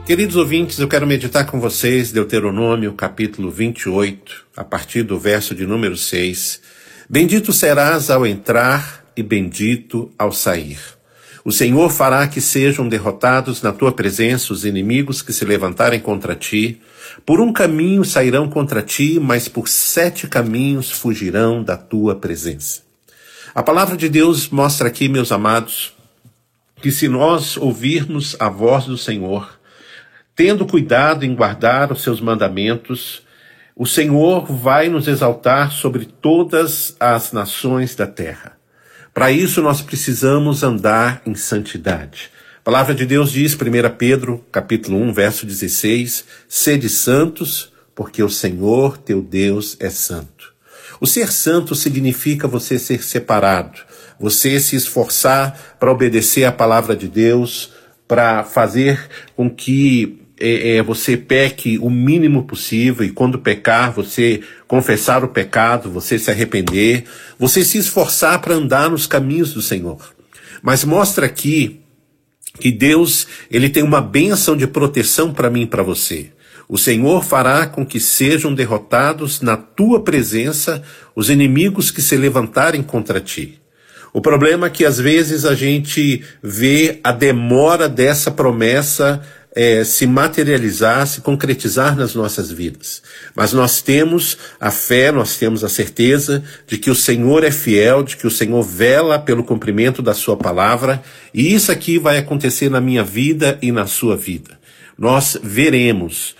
Queridos ouvintes, eu quero meditar com vocês Deuteronômio, capítulo 28, a partir do verso de número 6. Bendito serás ao entrar e bendito ao sair. O Senhor fará que sejam derrotados na tua presença os inimigos que se levantarem contra ti. Por um caminho sairão contra ti, mas por 7 caminhos fugirão da tua presença. A palavra de Deus mostra aqui, meus amados, que se nós ouvirmos a voz do Senhor, tendo cuidado em guardar os seus mandamentos, o Senhor vai nos exaltar sobre todas as nações da terra. Para isso nós precisamos andar em santidade. A palavra de Deus diz, 1 Pedro, capítulo 1, verso 16, sede santos, porque o Senhor teu Deus é santo. O ser santo significa você ser separado, você se esforçar para obedecer a palavra de Deus, para fazer com que você peque o mínimo possível, e quando pecar, você confessar o pecado, você se arrepender, você se esforçar para andar nos caminhos do Senhor. Mas mostra aqui que Deus, ele tem uma bênção de proteção para mim e para você. O Senhor fará com que sejam derrotados na tua presença os inimigos que se levantarem contra ti. O problema é que às vezes a gente vê a demora dessa promessa se materializar, se concretizar nas nossas vidas. Mas nós temos a fé, nós temos a certeza de que o Senhor é fiel, de que o Senhor vela pelo cumprimento da sua palavra, e isso aqui vai acontecer na minha vida e na sua vida. Nós veremos.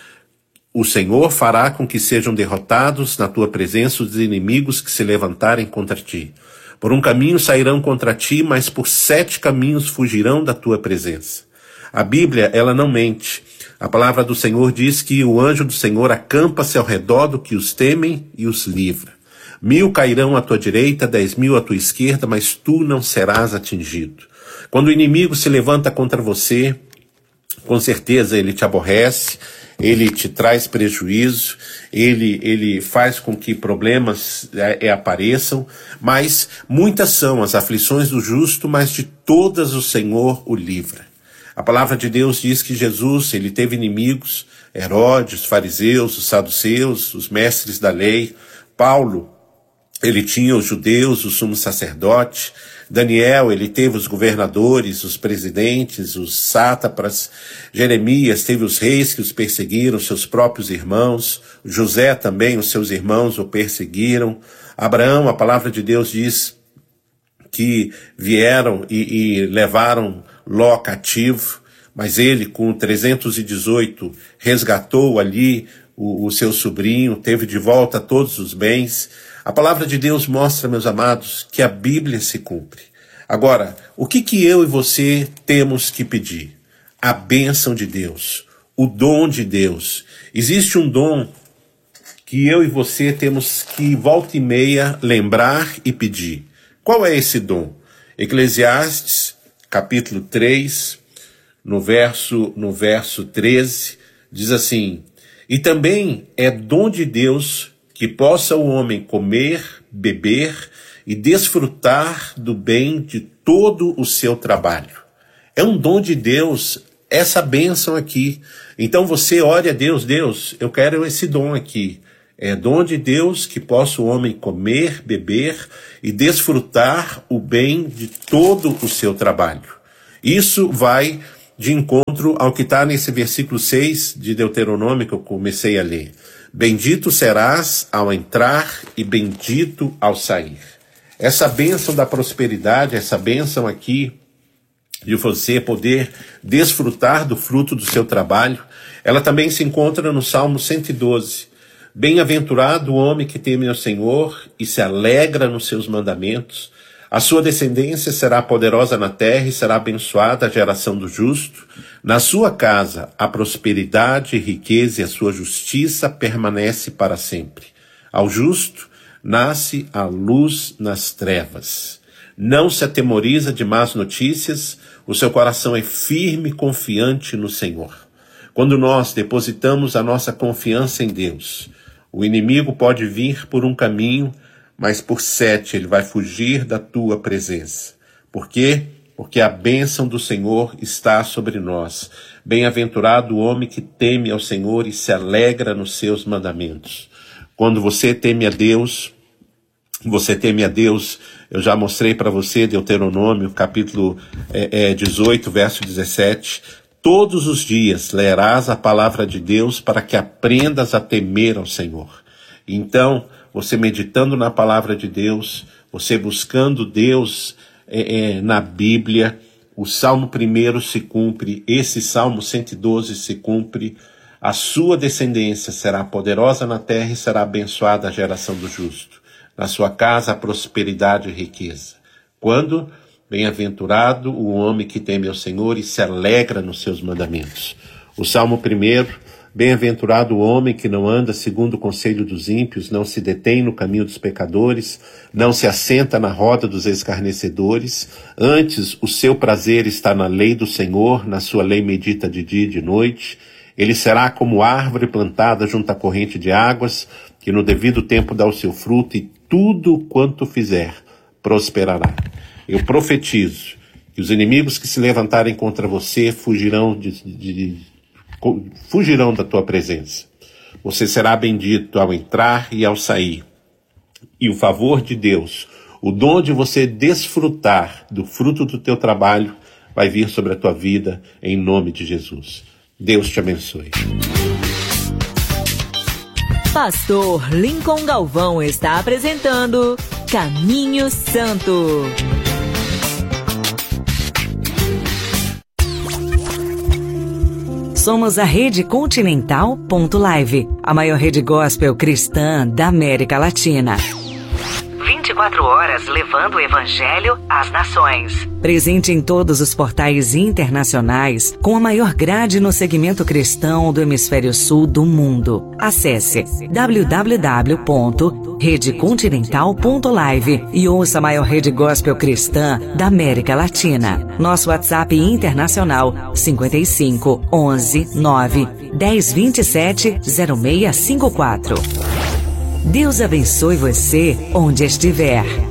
O Senhor fará com que sejam derrotados na tua presença os inimigos que se levantarem contra ti. Por um caminho sairão contra ti, mas por 7 caminhos fugirão da tua presença. A Bíblia, ela não mente. A palavra do Senhor diz que o anjo do Senhor acampa-se ao redor do que os temem e os livra. 1000 cairão à tua direita, 10.000 à tua esquerda, mas tu não serás atingido. Quando o inimigo se levanta contra você, com certeza ele te aborrece, ele te traz prejuízo, ele faz com que problemas apareçam, mas muitas são as aflições do justo, mas de todas o Senhor o livra. A palavra de Deus diz que Jesus, ele teve inimigos, Herodes, os fariseus, os saduceus, os mestres da lei. Paulo, ele tinha os judeus, o sumo sacerdote. Daniel, ele teve os governadores, os presidentes, os sátrapas. Jeremias teve os reis que os perseguiram, seus próprios irmãos. José também, os seus irmãos o perseguiram. Abraão, a palavra de Deus diz que vieram e levaram Ló cativo, mas ele com 318 resgatou ali o seu sobrinho, teve de volta todos os bens. A palavra de Deus mostra, meus amados, que a Bíblia se cumpre. Agora, o que eu e você temos que pedir? A bênção de Deus, o dom de Deus. Existe um dom que eu e você temos que volta e meia lembrar e pedir. Qual é esse dom? Eclesiastes, capítulo 3, no verso 13, diz assim: e também é dom de Deus que possa o homem comer, beber e desfrutar do bem de todo o seu trabalho. É um dom de Deus essa bênção aqui. Então você ore a Deus, Deus, eu quero esse dom aqui. É dom de Deus que possa o homem comer, beber e desfrutar o bem de todo o seu trabalho. Isso vai de encontro ao que está nesse versículo 6 de Deuteronômio que eu comecei a ler. Bendito serás ao entrar e bendito ao sair. Essa bênção da prosperidade, essa bênção aqui de você poder desfrutar do fruto do seu trabalho, ela também se encontra no Salmo 112. Bem-aventurado o homem que teme ao Senhor e se alegra nos seus mandamentos. A sua descendência será poderosa na terra e será abençoada a geração do justo. Na sua casa a prosperidade e riqueza e a sua justiça permanece para sempre. Ao justo nasce a luz nas trevas. Não se atemoriza de más notícias, o seu coração é firme e confiante no Senhor. Quando nós depositamos a nossa confiança em Deus, o inimigo pode vir por um caminho, mas por 7 ele vai fugir da tua presença. Por quê? porque a bênção do Senhor está sobre nós. Bem-aventurado o homem que teme ao Senhor e se alegra nos seus mandamentos. Quando você teme a Deus, eu já mostrei para você, Deuteronômio, capítulo 18, verso 17, todos os dias lerás a palavra de Deus para que aprendas a temer ao Senhor. Então, você meditando na palavra de Deus, você buscando Deus na Bíblia, o Salmo 1 se cumpre, esse Salmo 112 se cumpre, a sua descendência será poderosa na terra e será abençoada a geração do justo. Na sua casa, a prosperidade e riqueza. Quando? Bem-aventurado o homem que teme ao Senhor e se alegra nos seus mandamentos. O Salmo 1, bem-aventurado o homem que não anda segundo o conselho dos ímpios, não se detém no caminho dos pecadores, não se assenta na roda dos escarnecedores, antes o seu prazer está na lei do Senhor, na sua lei medita de dia e de noite. Ele será como árvore plantada junto à corrente de águas, que no devido tempo dá o seu fruto, e tudo quanto fizer prosperará. Eu profetizo que os inimigos que se levantarem contra você fugirão da tua presença. Você será bendito ao entrar e ao sair. E o favor de Deus, o dom de você desfrutar do fruto do teu trabalho, vai vir sobre a tua vida, em nome de Jesus. Deus te abençoe. Pastor Lincoln Galvão está apresentando Caminho Santo. Somos a Rede Continental.live, a maior rede gospel cristã da América Latina. 24 horas levando o Evangelho às nações. Presente em todos os portais internacionais, com a maior grade no segmento cristão do hemisfério sul do mundo. Acesse www.redecontinental.live e ouça a maior rede gospel cristã da América Latina. Nosso WhatsApp internacional 55 11 9 10 27 0654. Deus abençoe você onde estiver.